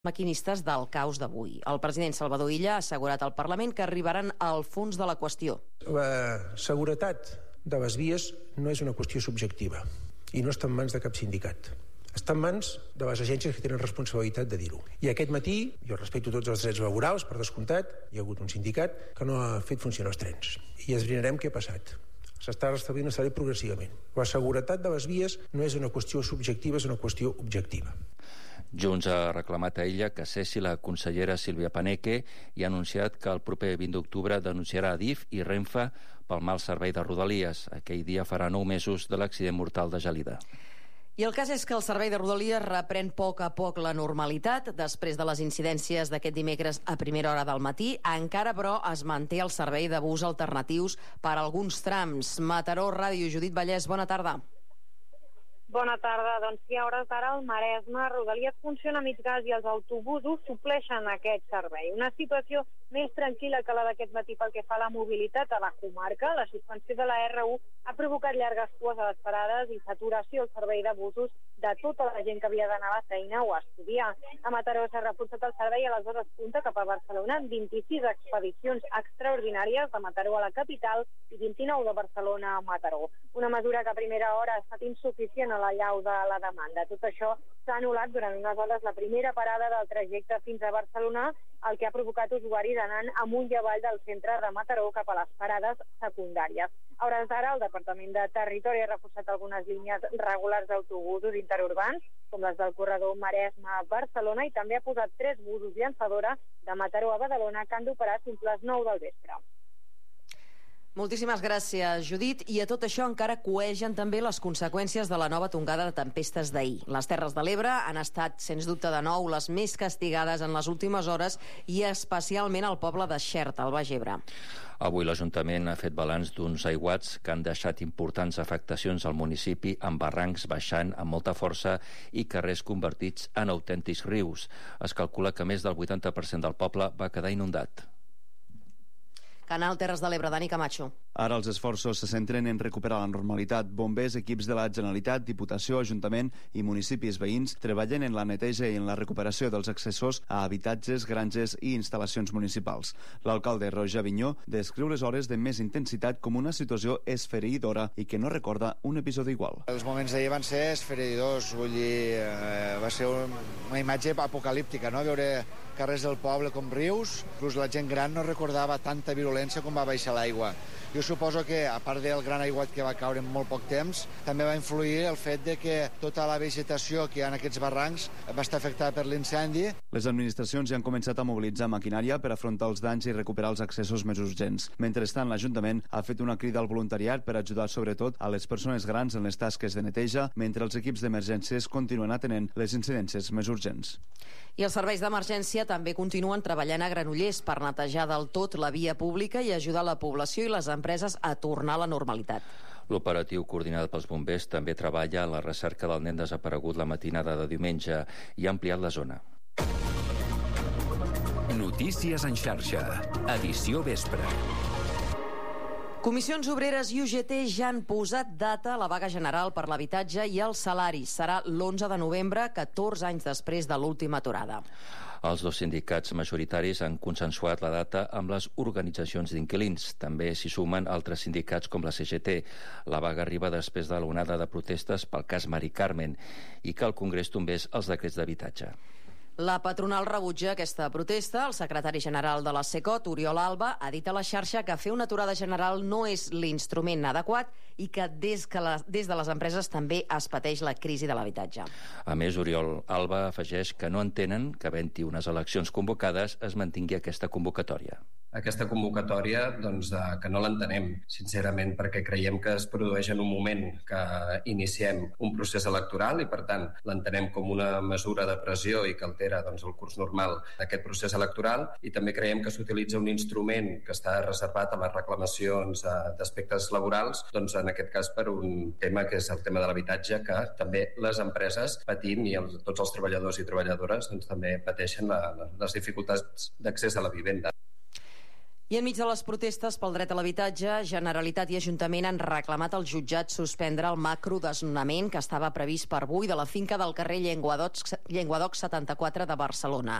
maquinistes del caos d'avui. El president Salvador Illa ha assegurat al Parlament que arribaran al fons de la qüestió. La seguretat de les vies no és una qüestió subjectiva i no està en mans de cap sindicat. Està en mans de les agències que tenen responsabilitat de dir-ho. I aquest matí, jo respecto tots els drets laborals, per descomptat, hi ha hagut un sindicat que no ha fet funcionar els trens. I esbrinarem què ha passat. S'està restablint un servei progressivament. La seguretat de les vies no és una qüestió subjectiva, és una qüestió objectiva. Junts ha reclamat a Illa que cessi la consellera Sílvia Paneque i ha anunciat que el proper 20 d'octubre denunciarà Adif i Renfe pel mal servei de Rodalies. Aquell dia farà 9 mesos de l'accident mortal de Gelida. I el cas és que el servei de Rodalies reprèn a poc la normalitat. Després de les incidències d'aquest dimecres a primera hora del matí, encara, però, es manté el servei de bus alternatius per a alguns trams. Mataró, Ràdio, Judit Vallès, bona tarda. Bona tarda. Doncs sí, a hores d'ara al Maresme, Rodalies funciona a mig gas i els autobusos supleixen aquest servei. Una situació més tranquil·la que la d'aquest matí pel que fa a la mobilitat a la comarca. La suspensió de la R1 ha provocat llargues cues a les parades i saturació al servei de busos de tota la gent que havia d'anar a la feina o a estudiar. A Mataró s'ha reforçat el servei a les hores punta cap a Barcelona amb 26 expedicions extraordinàries de Mataró a la capital i 29 de Barcelona a Mataró. Una mesura que a primera hora ha estat insuficient a la llau de la demanda. Tot això s'ha anul·lat durant unes hores la primera parada del trajecte fins a Barcelona, el que ha provocat usuaris anant amunt i avall del centre de Mataró cap a les parades secundàries. A hores d'ara, el Departament de Territori ha reforçat algunes línies regulars d'autobusos interurbans, com les del corredor Maresme-Barcelona, i també ha posat 3 busos llançadora de Mataró a Badalona que han d'operar fins les 9 del vespre. Moltíssimes gràcies, Judit. I a tot això encara coegen també les conseqüències de la nova tongada de tempestes d'ahir. Les Terres de l'Ebre han estat, sens dubte de nou, les més castigades en les últimes hores i especialment el poble de Xert, al Baix Ebre. Avui l'Ajuntament ha fet balanç d'uns aiguats que han deixat importants afectacions al municipi amb barrancs baixant amb molta força i carrers convertits en autèntics rius. Es calcula que més del 80% del poble va quedar inundat. Canal Terres de l'Ebre, Dani Camacho. Ara els esforços se centren en recuperar la normalitat. Bombers, equips de la Generalitat, Diputació, Ajuntament i municipis veïns treballen en la neteja i en la recuperació dels accessos a habitatges, granges i instal·lacions municipals. L'alcalde Roger Avinyó descriu les hores de més intensitat com una situació esfereïdora i que no recorda un episodi igual. Els moments d'ahir van ser esfereïdors, vull dir, va ser una imatge apocalíptica, no? Veure carrers del poble com rius, inclús la gent gran no recordava tanta virulència com va baixar l'aigua. Jo suposo que, a part del gran aiguat que va caure en molt poc temps, també va influir el fet de que tota la vegetació que hi ha en aquests barrancs va estar afectada per l'incendi. Les administracions ja han començat a mobilitzar maquinària per afrontar els danys i recuperar els accessos més urgents. Mentrestant, l'Ajuntament ha fet una crida al voluntariat per ajudar sobretot a les persones grans en les tasques de neteja, mentre els equips d'emergències continuen atenent les incidències més urgents. I els serveis d'emergència també continuen treballant a Granollers per netejar del tot la via pública i ajudar la població i les empreses a tornar a la normalitat. L'operatiu coordinat pels bombers també treballa en la recerca del nen desaparegut la matinada de diumenge i ha ampliat la zona. Notícies en xarxa. Edició vespre. Comissions Obreres i UGT ja han posat data a la vaga general per l'habitatge i els salaris. Serà l'11 de novembre, 14 anys després de l'última aturada. Els dos sindicats majoritaris han consensuat la data amb les organitzacions d'inquilins. També s'hi sumen altres sindicats com la CGT. La vaga arriba després de l'onada de protestes pel cas Mari Carmen i que el Congrés tombés els decrets d'habitatge. La patronal rebutja aquesta protesta. El secretari general de la SECOT, Oriol Alba, ha dit a la xarxa que fer una aturada general no és l'instrument adequat i que des de les empreses també es pateix la crisi de l'habitatge. A més, Oriol Alba afegeix que no entenen que havent-hi unes eleccions convocades es mantingui aquesta convocatòria. Aquesta convocatòria, que no l'entenem, sincerament, perquè creiem que es produeix en un moment que iniciem un procés electoral i, per tant, l'entenem com una mesura de pressió i que altera el curs normal d'aquest procés electoral, i també creiem que s'utilitza un instrument que està reservat a les reclamacions d'aspectes laborals, en aquest cas per un tema que és el tema de l'habitatge, que també les empreses patim i tots els treballadors i treballadores també pateixen les dificultats d'accés a la vivenda. I enmig de les protestes pel dret a l'habitatge, Generalitat i Ajuntament han reclamat al jutjat suspendre el macrodesnonament que estava previst per avui de la finca del carrer Llenguadoc 74 de Barcelona.